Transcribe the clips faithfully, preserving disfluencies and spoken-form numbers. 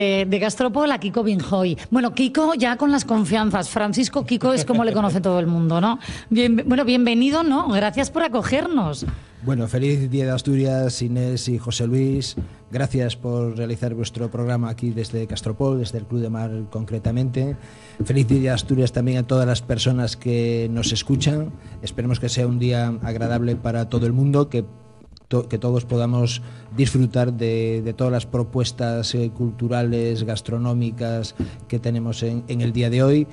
Eh, de Gastropol a Kiko Binjoy. Bueno, Kiko ya con las confianzas. Francisco Kiko es como le conoce todo el mundo, ¿no? Bien, bueno, bienvenido, ¿no? Gracias por acogernos. Bueno, feliz Día de Asturias, Inés y José Luis. Gracias por realizar vuestro programa aquí desde Gastropol, desde el Club de Mar concretamente. Feliz Día de Asturias también a todas las personas que nos escuchan. Esperemos que sea un día agradable para todo el mundo, que que todos podamos disfrutar de, de todas las propuestas eh, culturales, gastronómicas que tenemos en, en el día de hoy.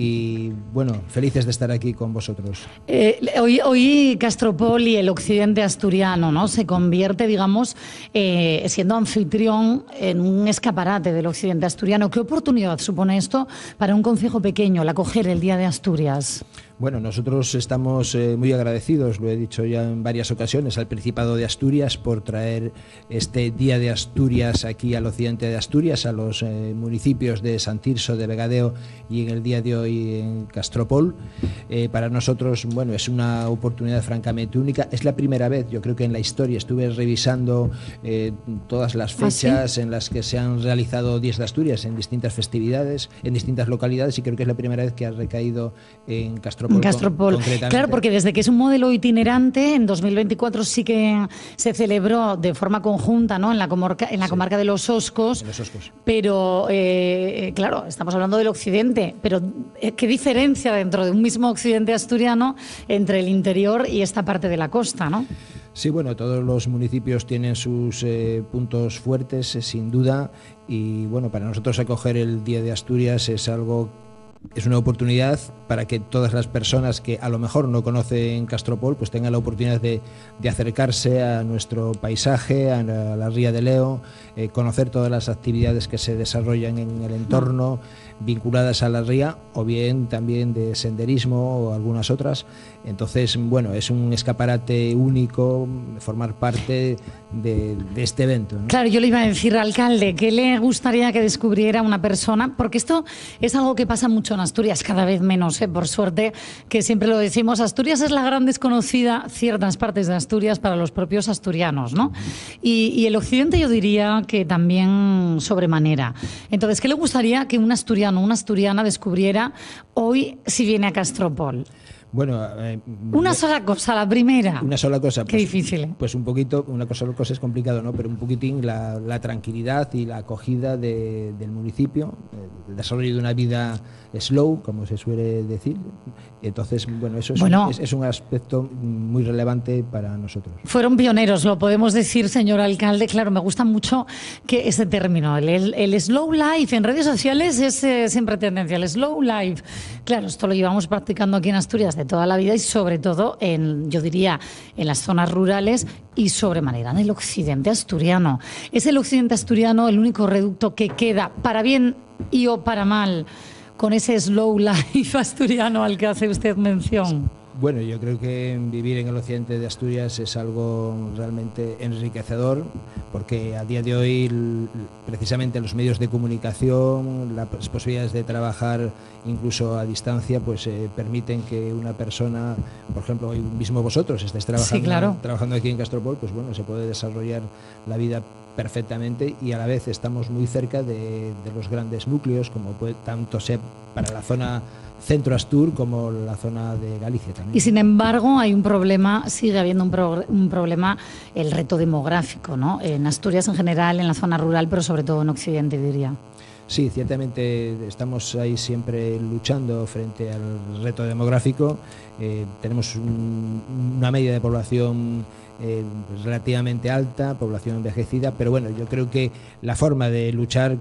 Y bueno, felices de estar aquí con vosotros. Eh, hoy, hoy Gastropol y el occidente asturiano, ¿no?, se convierte, digamos, eh, siendo anfitrión en un escaparate del occidente asturiano. ¿Qué oportunidad supone esto para un concejo pequeño, el acoger el Día de Asturias? Bueno, nosotros estamos eh, muy agradecidos, lo he dicho ya en varias ocasiones, al Principado de Asturias por traer este Día de Asturias aquí al occidente de Asturias, a los eh, municipios de San Tirso, de Vegadeo y en el día de hoy en Gastropol. Eh, para nosotros, bueno, es una oportunidad francamente única. Es la primera vez, yo creo que en la historia, estuve revisando eh, todas las fechas ¿Ah, sí? en las que se han realizado Días de Asturias en distintas festividades, en distintas localidades, y creo que es la primera vez que ha recaído en Gastropol. Gastropol. Claro, porque desde que es un modelo itinerante, en dos mil veinticuatro sí que se celebró de forma conjunta, ¿no?, en la comarca, en la sí. comarca de los Oscos, los Oscos. Pero, eh, claro, estamos hablando del occidente, pero ¿qué diferencia dentro de un mismo occidente asturiano entre el interior y esta parte de la costa, ¿no? Sí, bueno, todos los municipios tienen sus eh, puntos fuertes, eh, sin duda, y bueno, para nosotros acoger el Día de Asturias es algo... Es una oportunidad para que todas las personas que a lo mejor no conocen Gastropol pues tengan la oportunidad de, de acercarse a nuestro paisaje, a la, a la Ría de Leo, eh, conocer todas las actividades que se desarrollan en el entorno vinculadas a la ría, o bien también de senderismo o algunas otras. Entonces, bueno, es un escaparate único formar parte de, de este evento, ¿no? Claro, yo le iba a decir, alcalde, ¿qué le gustaría que descubriera una persona? Porque esto es algo que pasa mucho en Asturias, cada vez menos, ¿eh? Por suerte, que siempre lo decimos, Asturias es la gran desconocida, ciertas partes de Asturias para los propios asturianos, ¿no? Y, y el occidente yo diría que también sobremanera. Entonces, ¿qué le gustaría que un asturiano o una asturiana descubriera hoy si viene a Gastropol? Bueno, eh, una sola cosa, la primera. Una sola cosa. Pues, Qué difícil, ¿eh? Pues un poquito, una sola cosa es complicado, ¿no? Pero un poquitín la, la tranquilidad y la acogida de, del municipio, el desarrollo de una vida slow, como se suele decir. Entonces, bueno, eso es, bueno, un, es, es un aspecto muy relevante para nosotros. Fueron pioneros, lo podemos decir, señor alcalde. Claro, me gusta mucho que ese término, el, el, el slow life, en redes sociales es eh, siempre tendencia, el slow life. Claro, esto lo llevamos practicando aquí en Asturias de toda la vida y sobre todo, en, yo diría, en las zonas rurales y sobremanera en el occidente asturiano. Es el occidente asturiano el único reducto que queda, para bien y o para mal, con ese slow life asturiano al que hace usted mención. Bueno, yo creo que vivir en el occidente de Asturias es algo realmente enriquecedor, porque a día de hoy precisamente los medios de comunicación, las posibilidades de trabajar incluso a distancia, pues eh, permiten que una persona, por ejemplo, hoy mismo vosotros estáis trabajando, sí, claro. trabajando aquí en Gastropol, pues bueno, se puede desarrollar la vida perfectamente y a la vez estamos muy cerca de, de los grandes núcleos, como puede tanto ser para la zona Centro Astur como la zona de Galicia también. Y sin embargo hay un problema, sigue habiendo un, pro, un problema, el reto demográfico, ¿no? En Asturias en general, en la zona rural, pero sobre todo en Occidente, diría. Sí, ciertamente estamos ahí siempre luchando frente al reto demográfico. Eh, tenemos un, una media de población eh, relativamente alta, población envejecida, pero bueno, yo creo que la forma de luchar,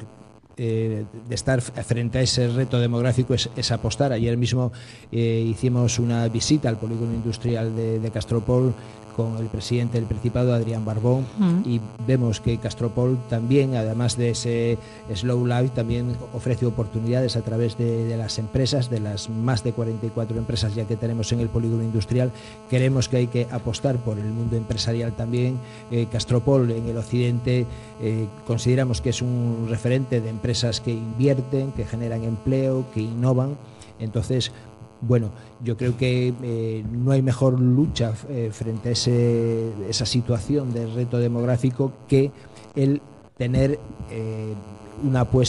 Eh, de estar frente a ese reto demográfico es, es apostar. Ayer mismo eh, hicimos una visita al polígono industrial de, de Gastropol con el presidente del Principado, Adrián Barbón, mm. y vemos que Gastropol también, además de ese slow life, también ofrece oportunidades a través de, de las empresas, de las más de cuarenta y cuatro empresas ya que tenemos en el polígono industrial. Queremos que hay que apostar por el mundo empresarial también. Eh, Gastropol en el occidente eh, consideramos que es un referente de empresas que invierten, que generan empleo, que innovan. Entonces, bueno, yo creo que eh, no hay mejor lucha eh, frente a ese, esa situación de reto demográfico que el tener eh, una apuesta